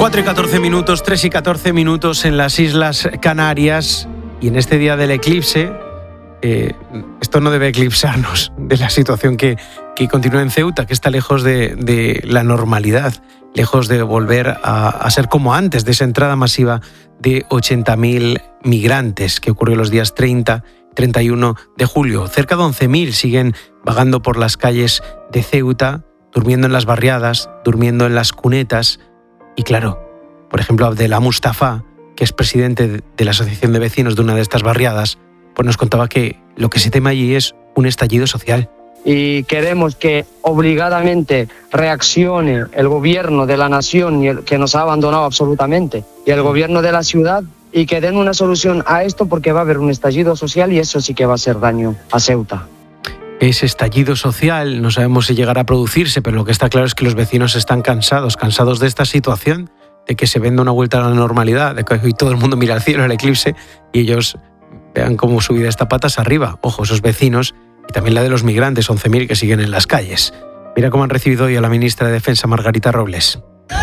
4 y 14 minutos, 3 y 14 minutos en las Islas Canarias, y en este día del eclipse, esto no debe eclipsarnos de la situación que continúa en Ceuta, que está lejos de la normalidad, lejos de volver a ser como antes, de esa entrada masiva de 80.000 migrantes que ocurrió los días 30, 31 de julio. Cerca de 11.000 siguen vagando por las calles de Ceuta, durmiendo en las barriadas, durmiendo en las cunetas. Y claro, por ejemplo, Abdelá Mustafa, que es presidente de la Asociación de Vecinos de una de estas barriadas, pues nos contaba que lo que se teme allí es un estallido social. Y queremos que obligadamente reaccione el gobierno de la nación, que nos ha abandonado absolutamente, y el gobierno de la ciudad, y que den una solución a esto, porque va a haber un estallido social y eso sí que va a hacer daño a Ceuta. Ese estallido social no sabemos si llegará a producirse, pero lo que está claro es que los vecinos están cansados de esta situación, de que se venda una vuelta a la normalidad, de que hoy todo el mundo mira al cielo, el eclipse, y ellos vean cómo su vida está patas arriba. Ojo, esos vecinos, y también la de los migrantes, 11.000 que siguen en las calles. Mira cómo han recibido hoy a la ministra de Defensa, Margarita Robles.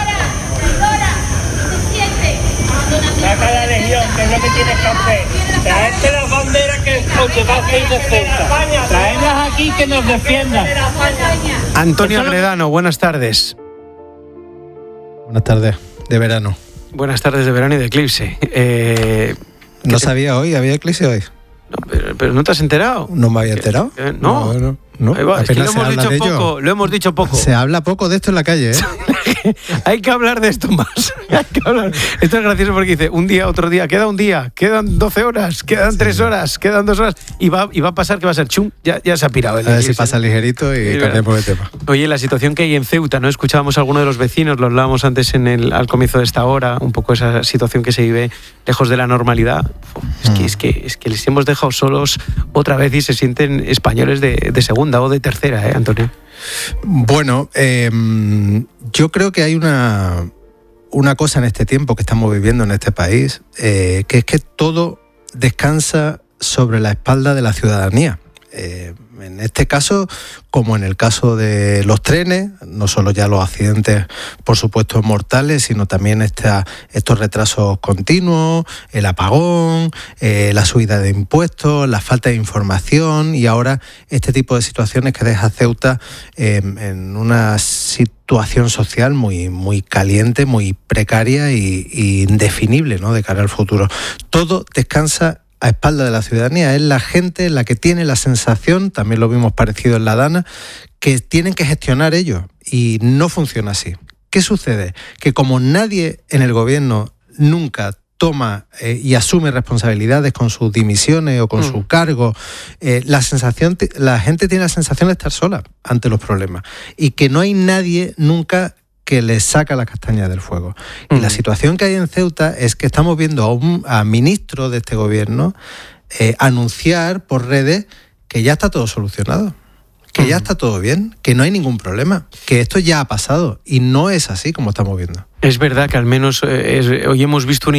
Saca la legión, que es lo que tienes que hacer. Traerte las banderas que te va a hacer de Ceuta. Traerlas aquí que nos defiendan. Antonio Agredano, buenas tardes. Buenas tardes de verano. Buenas tardes de verano y de eclipse. No sabía hoy, ¿había eclipse hoy? No, pero ¿no te has enterado? ¿No me había enterado? No. Ahí va, es que lo hemos dicho poco. Se habla poco de esto en la calle, ¿eh? Hay que hablar de esto más. Esto es gracioso porque dice, un día, otro día, queda un día, quedan 12 horas, quedan 3 horas, quedan 2 horas, y va a pasar que va a ser chum, ya se ha pirado. A ver si pasa ligerito y cambiamos de tema. Oye, la situación que hay en Ceuta, ¿no? Escuchábamos a alguno de los vecinos, lo hablábamos antes al comienzo de esta hora, un poco esa situación que se vive lejos de la normalidad. Es que les hemos dejado solos otra vez y se sienten españoles de segunda o de tercera, Antonio. Bueno, yo creo que hay una cosa en este tiempo que estamos viviendo en este país, que es que todo descansa sobre la espalda de la ciudadanía. En este caso, como en el caso de los trenes, no solo ya los accidentes, por supuesto, mortales, sino también estos retrasos continuos, el apagón, la subida de impuestos, la falta de información y ahora este tipo de situaciones que deja a Ceuta en una situación social muy, muy caliente, muy precaria y indefinible, ¿no?, de cara al futuro. Todo descansa a espalda de la ciudadanía. Es la gente la que tiene la sensación, también lo vimos parecido en la Dana, que tienen que gestionar ellos y no funciona así. ¿Qué sucede? Que como nadie en el gobierno nunca toma y asume responsabilidades con sus dimisiones o con su cargo, la gente tiene la sensación de estar sola ante los problemas y que no hay nadie nunca que le saca la castaña del fuego. Y la situación que hay en Ceuta es que estamos viendo a ministros de este gobierno anunciar por redes que ya está todo solucionado, que ya está todo bien, que no hay ningún problema, que esto ya ha pasado y no es así como estamos viendo. Es verdad que al menos hoy hemos visto una